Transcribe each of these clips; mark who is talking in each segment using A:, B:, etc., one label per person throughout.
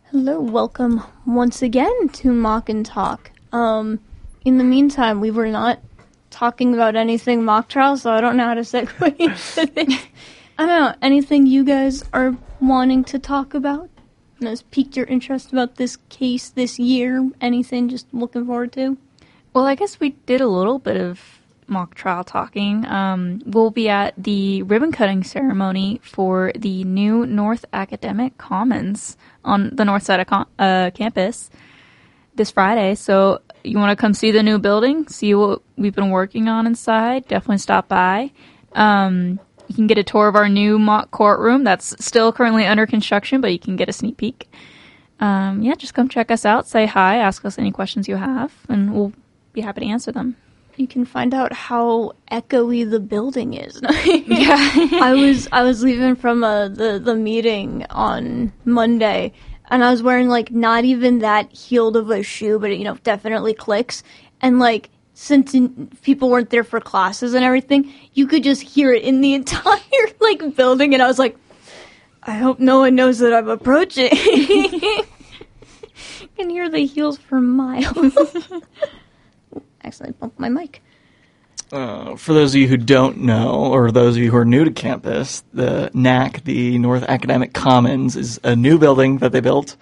A: Hello, welcome once again to Mock and Talk. In the meantime, we were not talking about anything mock trial, so I don't know how to segue into this. I don't know, anything you guys are wanting to talk about? And has piqued your interest about this case this year? Anything just looking forward to?
B: Well, I guess we did a little bit of mock trial talking. We'll be at the ribbon cutting ceremony for the new North Academic Commons on the north side of campus this Friday. So you want to come see the new building, see what we've been working on inside, definitely stop by. You can get a tour of our new mock courtroom that's still currently under construction, but you can get a sneak peek. Just come check us out, say hi, ask us any questions you have, and we'll be happy to answer them.
A: You can find out how echoey the building is.
B: Yeah.
A: I was leaving from the meeting on Monday, and I was wearing, like, not even that heeled of a shoe, but it, definitely clicks. And, like, since people weren't there for classes and everything, you could just hear it in the entire, like, building, and I was like, I hope no one knows that I'm approaching. I can hear the heels for miles. Accidentally bumped my mic.
C: For those of you who don't know, or those of you who are new to campus, the NAC, the North Academic Commons, is a new building that they built,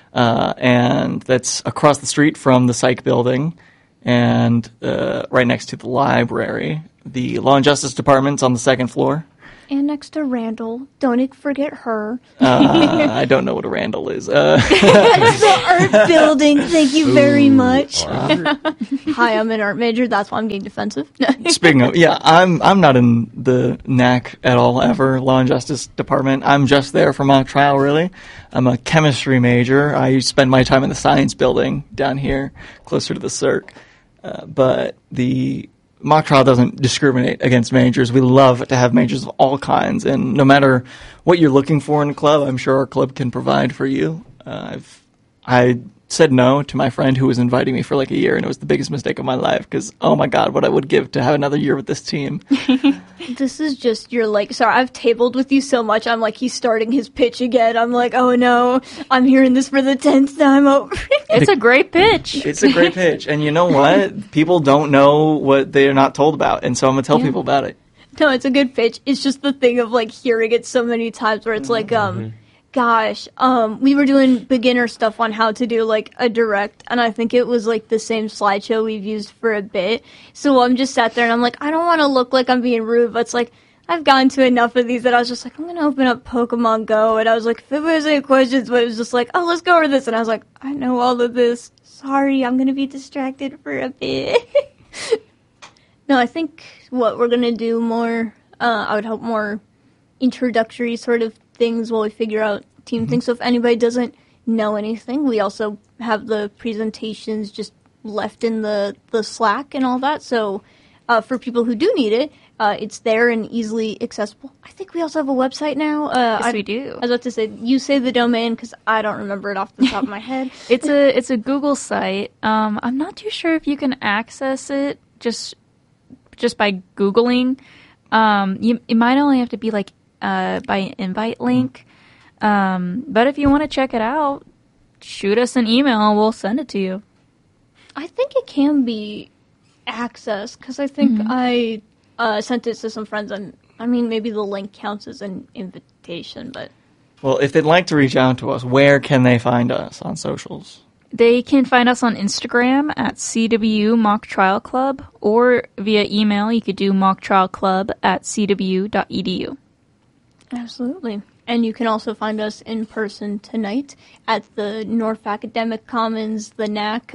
C: and that's across the street from the Psych building, and right next to the library. The Law and Justice Department's on the second floor.
A: And next to Randall. Don't forget her.
C: I don't know what a Randall is.
A: That's the art building. Thank you very much. Hi, I'm an art major. That's why I'm getting defensive.
C: Speaking of, I'm not in the NAC at all ever, Law and Justice Department. I'm just there for mock trial, really. I'm a chemistry major. I spend my time in the science building down here, closer to the Cirque. But the mock trial doesn't discriminate against majors. We love to have majors of all kinds, and no matter what you're looking for in a club, I'm sure our club can provide for you. I said no to my friend who was inviting me for like a year, and it was the biggest mistake of my life because, oh my God, what I would give to have another year with this team.
A: This is just sorry, I've tabled with you so much, I'm like, he's starting his pitch again. I'm like, oh no, I'm hearing this for the 10th time over.
B: It's a great pitch.
C: It's a great pitch. And you know what? People don't know what they're not told about, and so I'm going to tell people about it.
A: No, it's a good pitch. It's just the thing of, like, hearing it so many times where it's like, we were doing beginner stuff on how to do, like, a direct, and I think it was, like, the same slideshow we've used for a bit. So I'm just sat there, and I'm like, I don't want to look like I'm being rude, but it's like, I've gotten to enough of these that I was just like, I'm going to open up Pokemon Go, and I was like, if anybody has any questions, but it was just like, oh, let's go over this, and I was like, I know all of this. Sorry, I'm going to be distracted for a bit. No, I think what we're going to do more, I would hope more introductory sort of things while we figure out team things. So if anybody doesn't know anything, we also have the presentations just left in the Slack and all that. So for people who do need it, it's there and easily accessible. I think we also have a website now.
B: Yes, we do.
A: I was about to say, you say the domain because I don't remember it off the top of my head.
B: It's a Google site. I'm not too sure if you can access it just by Googling. It might only have to be like by an invite link. But if you want to check it out, shoot us an email. We'll send it to you.
A: I think it can be accessed because I think I sent it to some friends, and I mean maybe the link counts as an invitation. But
C: well, if they'd like to reach out to us, where can they find us on socials?
B: They can find us on Instagram at CW Mock Trial Club, or via email. You could do mocktrialclub@cw.edu.
A: Absolutely. And you can also find us in person tonight at the North Academic Commons, the NAC,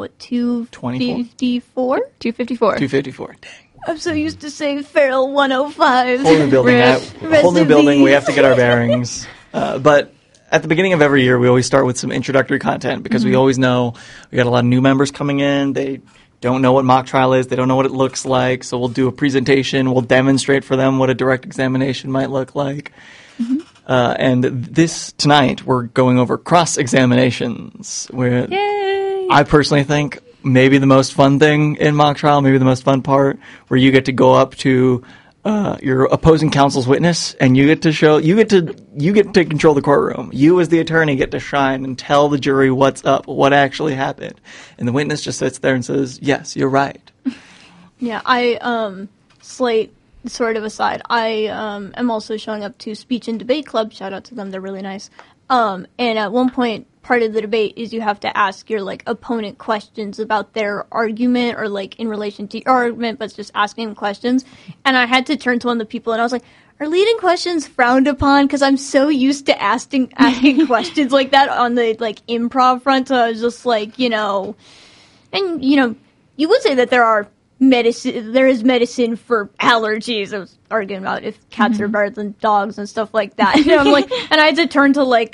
A: 254?
B: 254.
C: 254, dang.
A: I'm so used to saying Feral 105.
C: Whole new building, we have to get our bearings. But at the beginning of every year, we always start with some introductory content because we always know we got a lot of new members coming in. They don't know what mock trial is. They don't know what it looks like. So we'll do a presentation. We'll demonstrate for them what a direct examination might look like. And tonight, we're going over cross-examinations.
B: Yay!
C: I personally think maybe the most fun thing in mock trial, maybe the most fun part, where you get to go up to your opposing counsel's witness, and you get to control the courtroom. You as the attorney get to shine and tell the jury what's up, what actually happened, and the witness just sits there and says, "Yes, you're right."
A: Yeah, Slate, sort of aside, I am also showing up to Speech and Debate Club. Shout out to them, they're really nice. And at one point, part of the debate is you have to ask your, like, opponent questions about their argument or, like, in relation to your argument, but it's just asking them questions. And I had to turn to one of the people and I was like, are leading questions frowned upon? Because I'm so used to asking questions like that on the, like, improv front. So I was just like, you know, and, you know, you would say that there is medicine for allergies. I was arguing about if cats are better than dogs and stuff like that. You know, I'm like, and I had to turn to, like,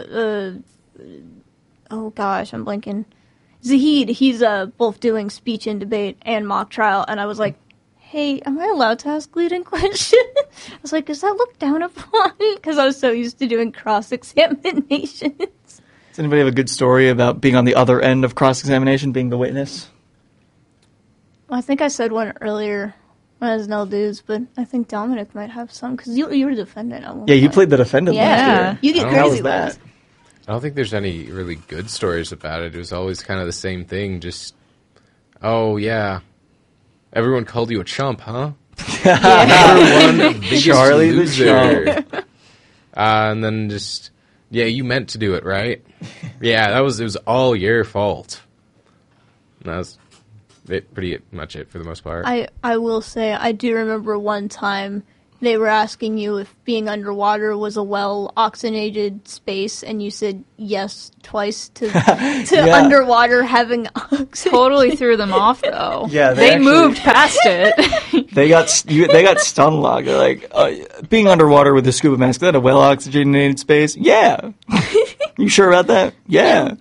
A: oh gosh, I'm blanking. Zahid, he's both doing speech and debate and mock trial, and I was like, hey, am I allowed to ask leading questions? I was like, does that look down upon? Because I was so used to doing cross-examinations.
C: Does anybody have a good story about being on the other end of cross-examination, being the witness?
A: Well, I think I said one earlier when I was in Dudes, but I think Dominic might have some, because you were the defendant at one
C: Yeah, you
A: point.
C: played the defendant last year.
A: You get
D: Oh,
A: crazy
C: How was
A: with
C: that?
A: this.
D: I don't think there's any really good stories about it. It was always kind of the same thing. Just, oh yeah, everyone called you a chump, huh? Everyone, biggest
C: Charlie the
D: loser.
C: chump.
D: And then just, yeah, you meant to do it, right? Yeah, it was all your fault. And that was pretty much it for the most part.
A: I will say, I do remember one time they were asking you if being underwater was a well-oxygenated space, and you said yes twice to
C: Yeah.
A: underwater having oxygen.
B: Totally threw them off, though.
C: Yeah,
B: they
C: actually-
B: moved past it.
C: They got stun locked. They're like, being underwater with a scuba mask, is that a well-oxygenated space? Yeah. You sure about that? Yeah.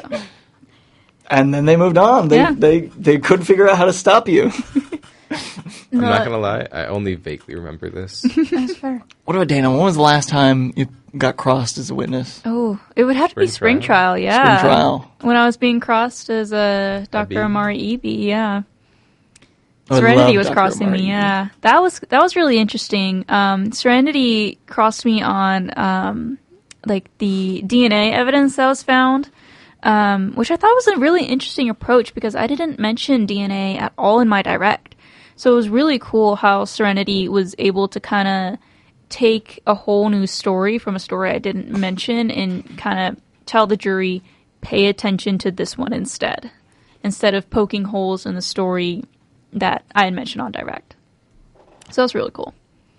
C: And then they moved on. They couldn't figure out how to stop you.
D: I'm not gonna lie, I only vaguely remember this.
A: That's fair.
C: What about Dana? When was the last time you got crossed as a witness?
B: Oh, it would have to be
D: Spring
B: spring trial, yeah.
C: Spring trial.
B: When I was being crossed as a Dr.
D: Abby.
B: Amari Eby, yeah.
C: I
B: Serenity
C: love
B: was
C: Dr.
B: crossing
C: Amari.
B: me, yeah. That was really interesting. Serenity crossed me on like the DNA evidence that was found, which I thought was a really interesting approach because I didn't mention DNA at all in my direct. So it was really cool how Serenity was able to kind of take a whole new story from a story I didn't mention and kind of tell the jury, pay attention to this one instead of poking holes in the story that I had mentioned on direct. So that's really cool.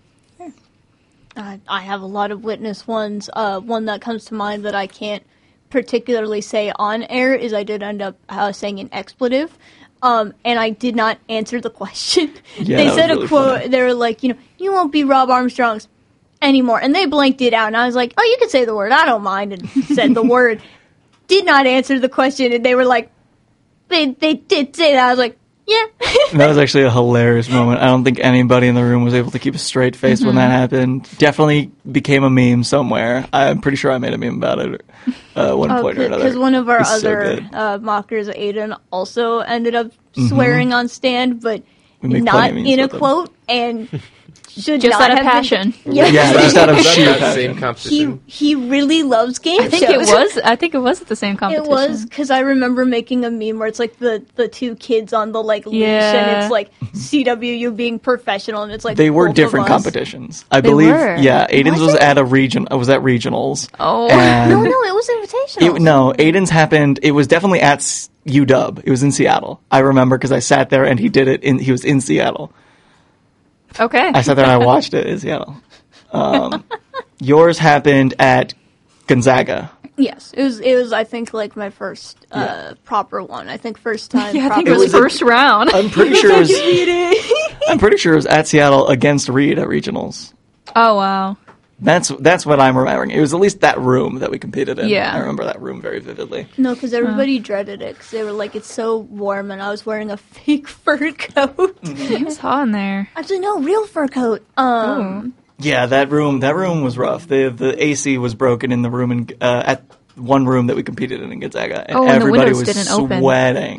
A: I have a lot of witness ones. One that comes to mind that I can't particularly say on air is I did end up saying an expletive. And I did not answer the question.
C: Yeah,
A: They
C: that
A: said
C: was
A: a
C: really
A: quote.
C: funny.
A: They were like, you won't be Rob Armstrong's anymore. And they blanked it out. And I was like, oh, you can say the word. I don't mind. And said the word. Did not answer the question. And they were like, they did say that. I was like, yeah.
C: That was actually a hilarious moment. I don't think anybody in the room was able to keep a straight face when that happened. Definitely became a meme somewhere. I'm pretty sure I made a meme about it one point or another.
A: Because one of our
C: It's so
A: other
C: good.
A: mockers, Aiden, also ended up swearing on stand, but
C: We make
A: not
C: plenty of memes
A: in a
C: with them.
A: quote, and should
B: Just
A: not
B: out of
A: have been-
B: passion.
A: Yeah.
C: Yeah, just out of
D: Was that
C: sheer
D: that
C: passion.
D: same competition?
A: He really loves game
B: I think
A: shows.
B: it was at the same
A: It
B: competition.
A: was because I remember making a meme where it's like the two kids on the like leash,
B: Yeah.
A: and it's like CWU being professional, and it's like
C: They were
A: both of
C: different
A: us.
C: competitions. I
B: They
C: believe,
B: were.
C: yeah, Aiden's
A: Was
C: was
A: it?
C: at a region. I was at regionals.
B: Oh.
C: And
A: No, it was invitational.
C: No, Aiden's happened. It was definitely at UW. It was in Seattle. I remember because I sat there and he did it. He was in Seattle.
B: Okay.
C: I sat there and I watched it in Seattle. Yours happened at Gonzaga.
A: Yes, it was. I think like my first
C: Yeah.
A: proper one. I think first time.
B: yeah, I think
A: proper.
B: it was
C: was a-
B: first round.
C: I'm pretty sure it was. I'm pretty sure it was at Seattle against Reed at regionals.
B: Oh, wow.
C: That's what I'm remembering. It was at least that room that we competed in.
B: Yeah.
C: I remember that room very vividly.
A: No, because everybody dreaded it because they were like, it's so warm, and I was wearing a fake fur coat.
B: It was hot in there.
A: Actually, no, real fur coat.
C: Yeah, that room was rough. The AC was broken in the room at one room that we competed in Gonzaga, and
B: Oh, and the
C: everybody
B: windows
C: was
B: didn't open.
C: sweating.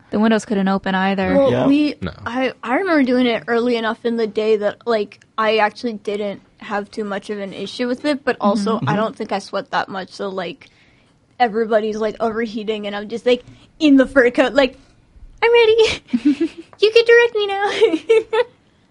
B: The windows couldn't open either.
A: Well,
C: Yeah.
D: No.
A: I remember doing it early enough in the day that like I actually didn't have too much of an issue with it, but also I don't think I sweat that much. So like everybody's like overheating, and I'm just like in the fur coat, like I'm ready. You can direct me now.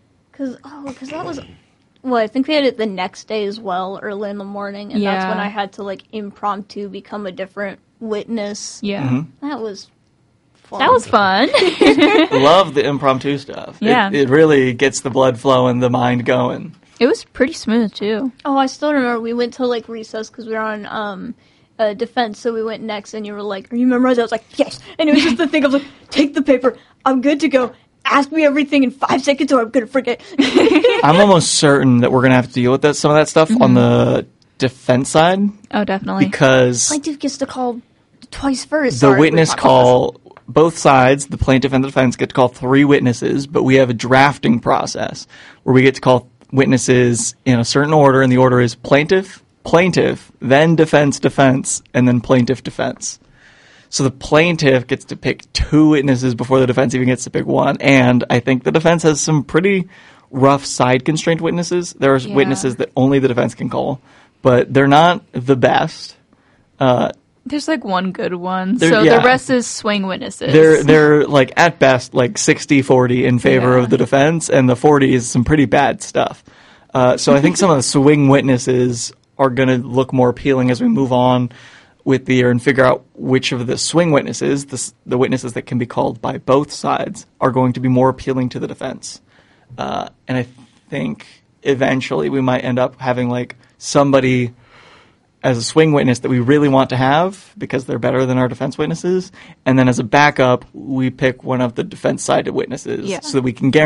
A: Because that was. Well, I think we had it the next day as well, early in the morning, and that's when
B: Yeah.
A: I had to like impromptu become a different witness.
B: Yeah.
A: That was fun.
B: That was fun.
C: Love the impromptu stuff.
B: Yeah.
C: It really gets the blood flowing, the mind going.
B: It was pretty smooth, too.
A: Oh, I still remember we went to like recess because we were on defense, so we went next, and you were like, "Are you memorized?" I was like, "Yes," and it was just the thing. I was like, "Take the paper. I'm good to go. Ask me everything in 5 seconds, or I'm gonna forget."
C: I'm almost certain that we're going to have to deal with some of that stuff on the defense side
B: Oh, definitely.
C: because
A: Plaintiff gets to call twice first.
C: the
A: Sorry,
C: witness
A: we're talking
C: call, both sides, the plaintiff and the defense, get to call 3 witnesses, but we have a drafting process where we get to call witnesses in a certain order, and the order is plaintiff, plaintiff, then defense, defense, and then plaintiff, defense. So the plaintiff gets to pick 2 witnesses before the defense even gets to pick 1, and I think the defense has some pretty rough side constraint witnesses. There are witnesses that only the defense can call, but they're not the best.
B: There's like one good one,
C: There-
B: so
C: yeah.
B: the rest is swing witnesses.
C: They're like at best like 60-40 in favor
B: Yeah.
C: of the defense, and the 40 is some pretty bad stuff. So I think some of the swing witnesses are going to look more appealing as we move on with the year and figure out which of the swing witnesses, the witnesses that can be called by both sides, are going to be more appealing to the defense. And I think eventually we might end up having like somebody as a swing witness that we really want to have because they're better than our defense witnesses, and then as a backup we pick one of the defense sided witnesses
B: Yeah.
C: so that we can